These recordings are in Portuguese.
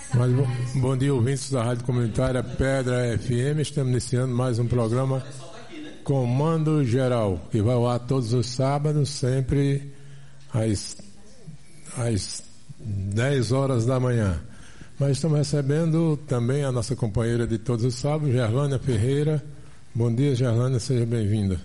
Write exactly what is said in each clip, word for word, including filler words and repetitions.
Mas, bom, bom dia, ouvintes da Rádio Comunitária Pedra F M. Estamos iniciando mais um programa Comando Geral, que vai ao ar todos os sábados, sempre às, às dez horas da manhã. Mas estamos recebendo também a nossa companheira de todos os sábados, Gerlânia Ferreira. Bom dia, Gerlânia, seja bem-vinda.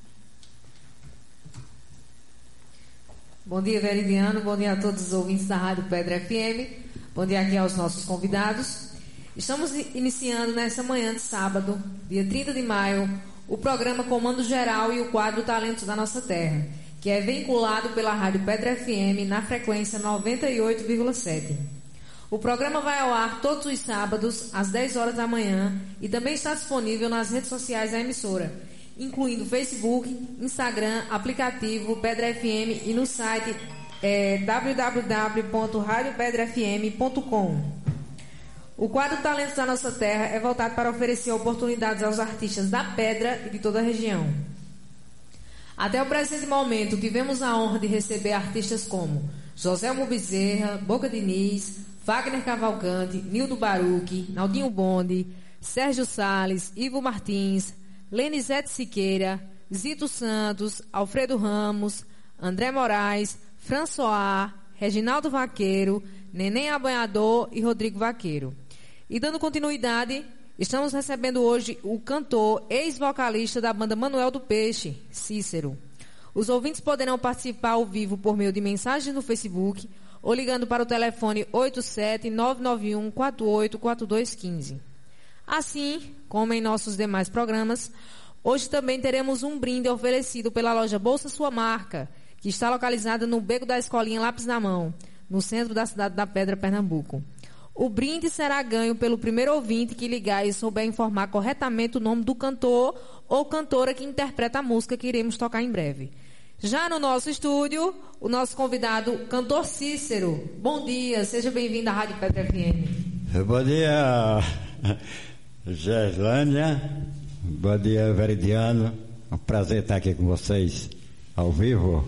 Bom dia, Veridiano. Bom dia a todos os ouvintes da Rádio Pedra F M. Bom dia aqui aos nossos convidados. Estamos iniciando nessa manhã de sábado, dia trinta de maio, o programa Comando Geral e o quadro Talentos da Nossa Terra, que é vinculado pela Rádio Pedra F M na frequência noventa e oito vírgula sete. O programa vai ao ar todos os sábados, às dez horas da manhã, e também está disponível nas redes sociais da emissora, incluindo Facebook, Instagram, aplicativo Pedra F M e no site é, w w w ponto rádio pedra f m ponto com. O quadro Talentos da Nossa Terra é voltado para oferecer oportunidades aos artistas da Pedra e de toda a região. Até o presente momento, tivemos a honra de receber artistas como Joselmo Bezerra, Boca Diniz, Wagner Cavalcante, Nildo Baruque, Naldinho Bonde, Sérgio Salles, Ivo Martins, Lenizete Siqueira, Zito Santos, Alfredo Ramos, André Moraes, François, Reginaldo Vaqueiro, Neném Abanhador e Rodrigo Vaqueiro. E dando continuidade, estamos recebendo hoje o cantor, ex-vocalista da banda Manuel do Peixe, Cícero. Os ouvintes poderão participar ao vivo por meio de mensagens no Facebook ou ligando para o telefone oito sete nove nove um quatro oito quatro dois um cinco. Assim, como em nossos demais programas, hoje também teremos um brinde oferecido pela loja Bolsa Sua Marca, que está localizada no Beco da Escolinha Lápis na Mão, no centro da cidade da Pedra, Pernambuco. O brinde será ganho pelo primeiro ouvinte que ligar e souber informar corretamente o nome do cantor ou cantora que interpreta a música que iremos tocar em breve. Já no nosso estúdio, o nosso convidado, cantor Cícero. Bom dia, seja bem-vindo à Rádio Pedra F M. Bom dia, Gerlânia. Bom dia, Veridiano. É um prazer estar aqui com vocês ao vivo.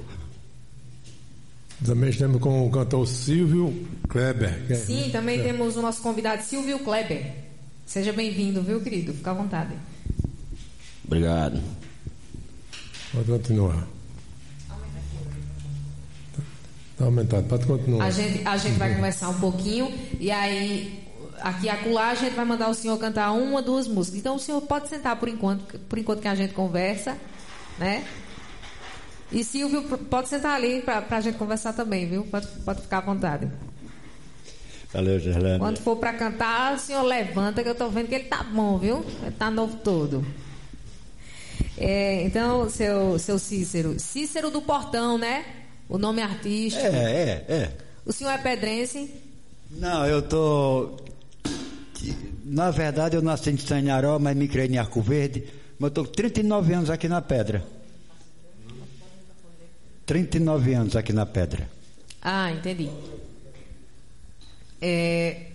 Também estamos com o cantor Silvio Kleber. É... Sim, também é. temos o nosso convidado Silvio Kleber. Seja bem-vindo, viu, querido? Fica à vontade. Obrigado. Pode continuar. Está aumentado, pode continuar. A gente, a gente vai conversar um pouquinho e aí, aqui acolá, a gente vai mandar o senhor cantar uma, duas músicas. Então o senhor pode sentar por enquanto, por enquanto que a gente conversa, né? E Silvio, pode sentar ali para a gente conversar também, viu? Pode, pode ficar à vontade. Valeu, Gerlânia. Quando for para cantar, o senhor levanta, que eu estou vendo que ele tá bom, viu? Ele tá novo todo. É, então, seu, seu Cícero, Cícero do Portão, né? O nome artístico. É, é, é. O senhor é pedrense? Não, eu tô... Na verdade, eu nasci em Sanharó, mas me criei em Arco Verde. Mas eu tô com trinta e nove anos aqui na Pedra. trinta e nove anos aqui na Pedra. Ah, entendi. É...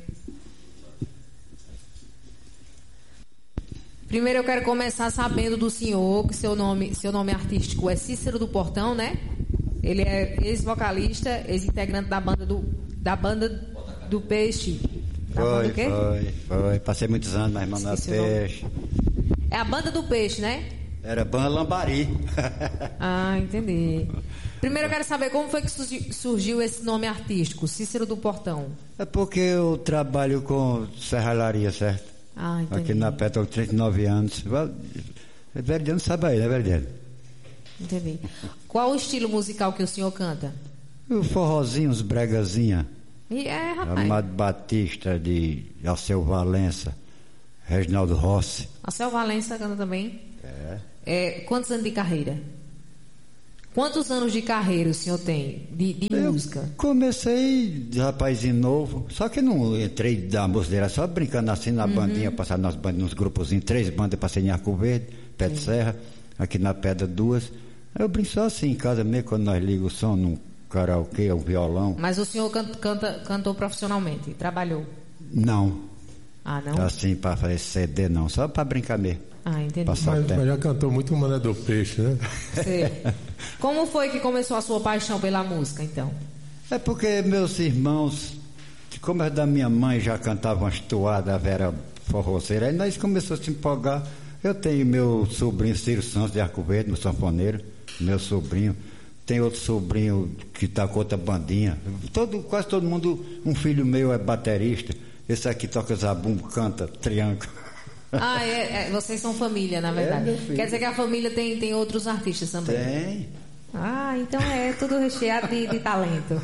Primeiro eu quero começar sabendo do senhor, que seu nome, seu nome artístico é Cícero do Portão, né? Ele é ex-vocalista, ex-integrante da banda do, da banda do Peixe. Da foi, banda do quê? foi, foi. Passei muitos anos na Irmã do Peixe. É a banda do Peixe, né? Era banda Lambari. Ah, entendi. Primeiro eu quero saber como foi que surgiu esse nome artístico, Cícero do Portão. É porque eu trabalho com serralharia, certo? Ah, entendi. Aqui na Pedra, com trinta e nove anos. É Veridiano, sabe aí, né, Veridiano? Entendi. Qual o estilo musical que o senhor canta? O forrozinho, os bregazinha. E é, rapaz. Amado Batista, de Alceu Valença, Reginaldo Rossi. Alceu Valença canta também? É. É. Quantos anos de carreira? Quantos anos de carreira o senhor tem de, de eu música? Comecei de rapazinho novo, só que não entrei da música, só brincando assim na uhum. bandinha, passando nas bandas, nos grupozinhos, três bandas, passei em Arco Verde, Pé de Serra, aqui na Pedra duas. Eu brinco só assim em casa mesmo, quando nós ligamos o som num karaokê, um violão. Mas o senhor canta, canta, cantou profissionalmente, trabalhou? Não. Ah, não? Assim, para fazer C D não, só para brincar mesmo. Ah, entendi. Mas, mas já cantou muito Mané do Peixe, né? Sei. Como foi que começou a sua paixão pela música, então? É porque meus irmãos como é da minha mãe, já cantava umas toadas, a Vera forroceira, aí nós começamos a se empolgar. Eu tenho meu sobrinho Ciro Santos de Arco Verde, meu sanfoneiro, meu sobrinho. Tem outro sobrinho que está com outra bandinha. Todo, quase todo mundo, um filho meu é baterista. Esse aqui toca zabumbo, canta triângulo. Ah, é, é, vocês são família, na verdade. É, quer dizer que a família tem, tem outros artistas também? Tem. Ah, então é tudo recheado de, de talento.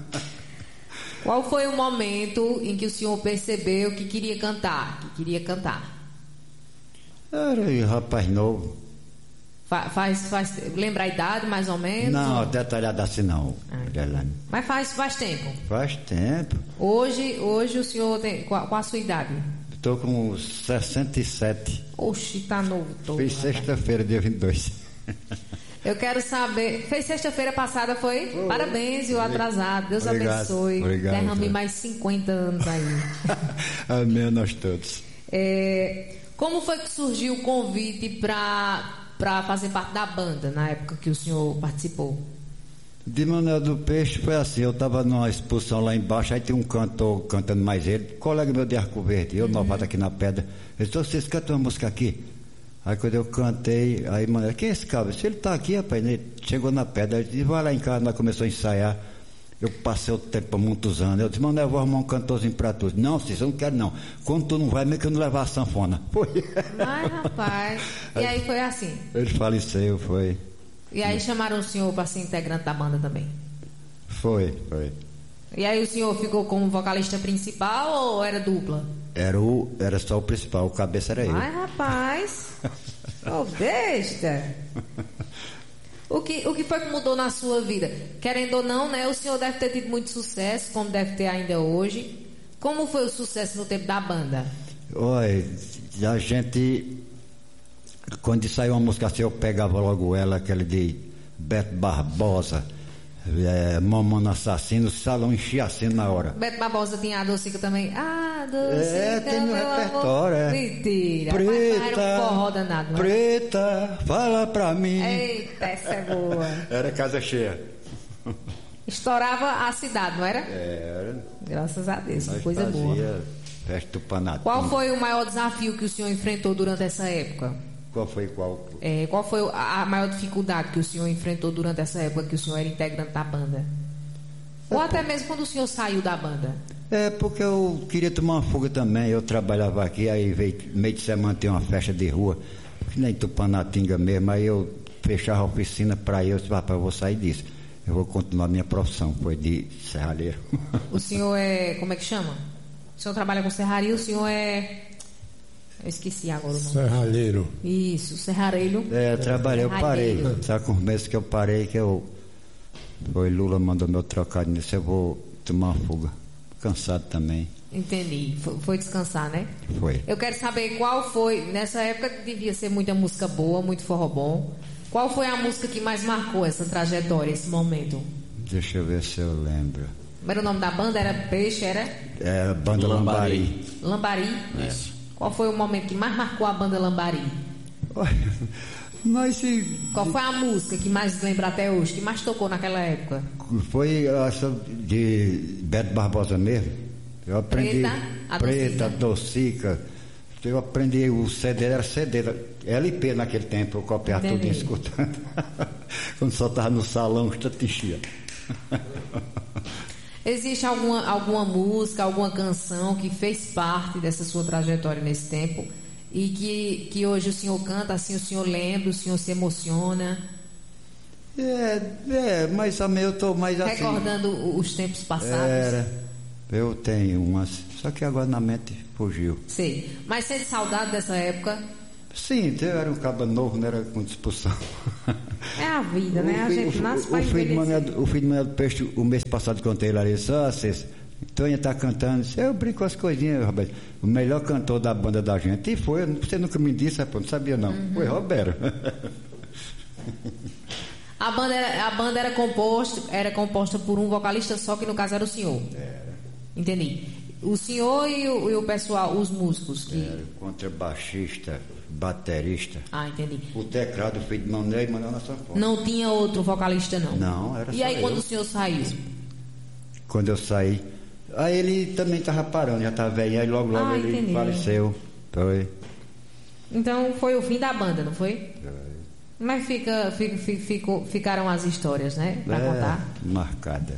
Qual foi o momento em que o senhor percebeu que queria cantar? Que queria cantar? Era rapaz novo. Fa, faz, faz, lembra a idade, mais ou menos? Não, detalhado assim não. Ah, mas faz, faz tempo? Faz tempo. Hoje, hoje o senhor tem... Qual, qual a sua idade? Estou com sessenta e sete. Oxi, tá novo todo. Fiz sexta-feira, dia vinte e dois. Eu quero saber... Fez sexta-feira passada, foi? foi. Parabéns, viu, atrasado. Deus obrigado, abençoe. Obrigado. Derrame mais cinquenta anos aí. Amém, nós todos. É, como foi que surgiu o convite para... para fazer parte da banda, na época que o senhor participou? De Manuel do Peixe foi assim, eu estava numa exposição lá embaixo, aí tem um cantor cantando mais ele, colega meu de Arco Verde, eu uhum. novato aqui na pedra, ele disse, vocês cantam uma música aqui? Aí quando eu cantei, aí Manuel, quem é esse cara? Se ele está aqui, rapaz, ele chegou na pedra, ele disse, vai lá em casa, nós começamos a ensaiar, eu passei o tempo muitos anos, eu disse, Manuel, eu vou arrumar um cantorzinho para tu. Não, Cícero, eu não quero não, quando tu não vai, mesmo que eu não levar a sanfona. Foi. Mas rapaz, e aí foi assim? Ele faleceu, foi. E aí chamaram o senhor para ser integrante da banda também? Foi, foi. E aí o senhor ficou como vocalista principal ou era dupla? Era, o, era só o principal, o cabeça era eu. Mas rapaz, ô besta. O que, o que foi que mudou na sua vida? Querendo ou não, né? O senhor deve ter tido muito sucesso, como deve ter ainda hoje. Como foi o sucesso no tempo da banda? Olha, a gente... Quando saiu uma música assim, eu pegava logo ela, aquela de Beto Barbosa, é, Mamona Assassino, o salão enchia assim na hora. Beto Barbosa tinha a Docica também. Ah, Docica, é, tem no repertório, é. Mentira. Preta, mas era um forró danado, não Preta, fala pra mim. Eita, essa é boa. Era casa cheia. Estourava a cidade, não era? Era. Graças a Deus, Nós coisa boa. Festa do Panatim. Qual foi o maior desafio que o senhor enfrentou durante essa época? Qual foi qual? É, qual foi a maior dificuldade que o senhor enfrentou durante essa época que o senhor era integrante da banda? Ou até mesmo quando o senhor saiu da banda? É, porque eu queria tomar uma fuga também. Eu trabalhava aqui, aí veio meio de semana tem uma festa de rua, que nem Tupanatinga mesmo. Aí eu fechava a oficina para ir, eu disse, rapaz, eu vou sair disso. Eu vou continuar a minha profissão, foi de serralheiro. O senhor é, como é que chama? O senhor trabalha com serraria, o senhor é... Eu esqueci agora o nome. Serralheiro. Isso, serralheiro. É, eu trabalhei, eu parei. Sabe com os meses que eu parei, que eu... Foi Lula mandou meu trocado nisso, eu vou tomar uma fuga. Cansado também. Entendi. Foi, foi descansar, né? Foi. Eu quero saber qual foi, nessa época devia ser muita música boa, muito forró bom. Qual foi a música que mais marcou essa trajetória, esse momento? Deixa eu ver se eu lembro. Era o nome da banda? Era Peixe, era? É, Banda Lambari. Lambari? Isso. Qual foi o momento que mais marcou a banda Lambari? Mas se... Qual foi a música que mais lembra até hoje, que mais tocou naquela época? Foi essa de Beto Barbosa mesmo. Eu aprendi... Preta, a Preta, Docica. Eu aprendi o C D, era C D, L P naquele tempo, eu copiava tudo escutando. Quando só estava no salão, já te enchia. Existe alguma, alguma música, alguma canção que fez parte dessa sua trajetória nesse tempo e que, que hoje o senhor canta, assim o senhor lembra, o senhor se emociona? É, é, mas também eu estou mais assim... Recordando os tempos passados? Era, eu tenho umas, só que agora na mente fugiu. Sei, mas sente saudade dessa época? Sim, eu era um cabo novo, não era com disposição. É a vida, né? A gente nasce para envelhecer. O filho do Manuel do Peixe, o mês passado, contei lá, ele disse, ó, Cícero, Tonha tá cantando, disse, eu brinco com as coisinhas, Roberto. O melhor cantor da banda da gente. E foi, você nunca me disse, rapaz, não sabia não. Uhum. Foi Roberto. A banda, era, a banda era, composta, era composta por um vocalista só, que no caso era o senhor. Era. Entendi. O senhor e o, e o pessoal, os músicos que... Era contrabaixista, baterista. Ah, entendi. O teclado, o filho de Manuel e Manuel na sanfona. Não tinha outro vocalista, não? Não, era e só aí, eu. quando o senhor saiu? Quando eu saí, Aí ele também estava parando, já estava velho, aí logo logo ah, ele entendi. faleceu. Foi. Então foi o fim da banda, não foi? Foi. Mas fica, fica, fica, ficaram as histórias, né? Para é, contar. Marcada.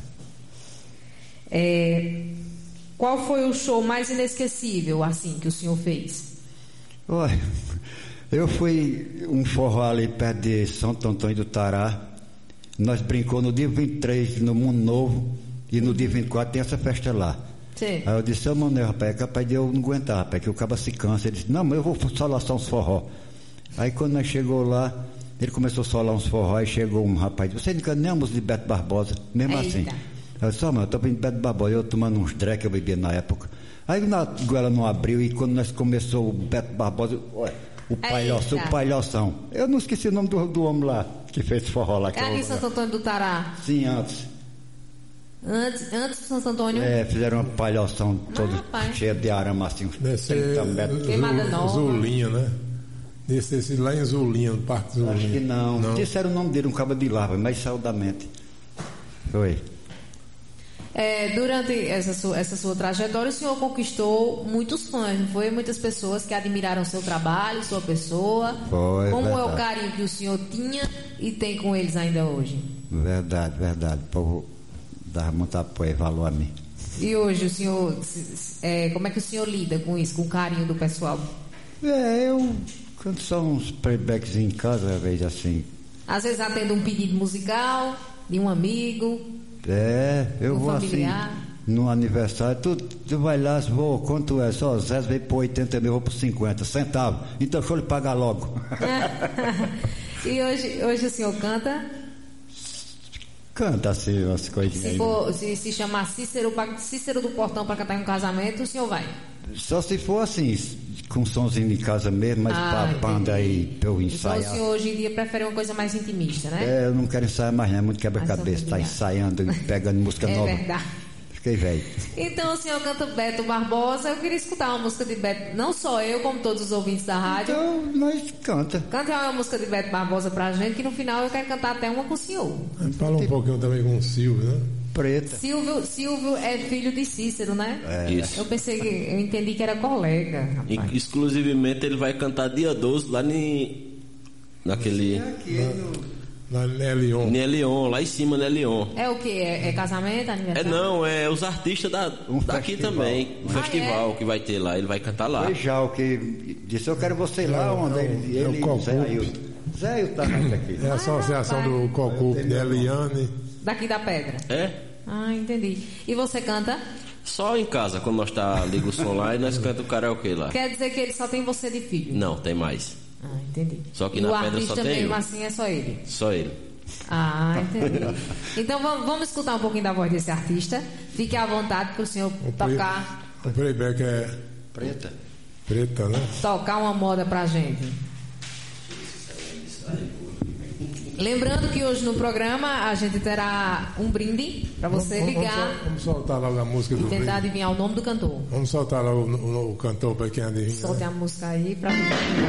É, qual foi o show mais inesquecível, assim, que o senhor fez? Olha, eu fui um forró ali perto de Santo Antônio do Tará. Nós brincamos no dia vinte e três no Mundo Novo e no dia vinte e quatro tem essa festa lá. Sim. Aí eu disse, ô Mané, rapaz, é capaz de eu não aguentar, rapaz, que o cabo se cansa. Ele disse, não, mas eu vou solar só uns forró. Aí quando nós chegou lá, ele começou a solar uns forró, aí chegou um rapaz, você não canta nem a música de Beto Barbosa, mesmo Eita. assim. Eu disse, ó, mano, eu tô vendo Beto Barbosa, eu tomando uns dreck que eu bebia na época. Aí na goela não abriu e quando nós começou o Beto Barbosa, olha, o palhoção, o palhoção. Eu não esqueci o nome do, do homem lá, que fez forró lá. É ali em Santo Antônio do Tará? Sim, antes. Antes, antes de Santo Antônio? É, fizeram uma palhoção toda ah, cheia de arame, assim, uns trinta metros. Queimada Nova. Zulinha, né? Esse, esse lá em Zulinha, no Parque Zulinha. Acho que não. não. Disseram o nome dele, um cabo de larva, mas saiu da mente. Foi. É, durante essa sua, essa sua trajetória, o senhor conquistou muitos fãs, não foi? Muitas pessoas que admiraram seu trabalho, sua pessoa. Foi, Como verdade. é o carinho que o senhor tinha e tem com eles ainda hoje? Verdade, verdade. O povo dava muito apoio e valor a mim. E hoje o senhor, é, como é que o senhor lida com isso, com o carinho do pessoal? É, eu, quando são uns playbacks em casa, às vezes assim. Às vezes atendo um pedido musical de um amigo. É, eu um vou familiar. assim, no aniversário, tu, tu vai lá, vou, quanto é? Só Zé veio por oitenta mil, eu vou por cinquenta centavos. Então deixa eu lhe pagar logo. E hoje, hoje o senhor canta? Canta assim, umas coisinhas se aí. For, se, se chamar Cícero, Cícero do Portão para cantar em um casamento, o senhor vai? Só se for assim, com somzinho em casa mesmo, mas ah, pra banda aí, pra eu ensaiar. Então o senhor hoje em dia prefere uma coisa mais intimista, né? É, eu não quero ensaiar mais, não, é muito quebra-cabeça, tá ensaiando, pegando música é nova. É verdade. Fiquei velho. Então o senhor canta Beto Barbosa, eu queria escutar uma música de Beto, não só eu, como todos os ouvintes da rádio. Então, nós canta. Canta uma música de Beto Barbosa pra gente, que no final eu quero cantar até uma com o senhor. Fala um pouquinho também com o Silvio, né? Preta. Silvio, Silvio é filho de Cícero, né? É. Isso. Eu pensei que, eu entendi que era colega, rapaz. Exclusivamente ele vai cantar dia doze lá ni, naquele... Na Nelion. Nelion, lá em cima, Nelion. É o que? É, é casamento, É aniversário? não, é os artistas da, Um daqui festival. também. Um Ah, festival é? que vai ter lá, ele vai cantar lá. Foi já o que disse, eu quero você lá, É, onde é o- ele, é o ele Cocup. Zé Ailton. Zé Ailton tá aqui. É a associação rapaz. do Cocup de Eliane. Daqui da Pedra. É? Ah, entendi. E você canta? Só em casa, quando nós tá liga o som lá e nós cantamos o karaokê lá. Quer dizer que ele só tem você de filho? Não, tem mais. Ah, entendi. Só que e na o Pedra artista só tem mesmo eu. assim é só ele? Só ele. Ah, entendi. Então vamos, vamos escutar um pouquinho da voz desse artista. Fique à vontade para o senhor O, play, tocar, o playback é Preta. preta, né? tocar uma moda pra gente. Lembrando que hoje no programa a gente terá um brinde para você Vamos- vamos- ligar Vamos, vamos soltar logo a música e do tentar brinde. adivinhar o nome do cantor. Vamos soltar logo o, o, o cantor para quem adivinha. Solte a música aí para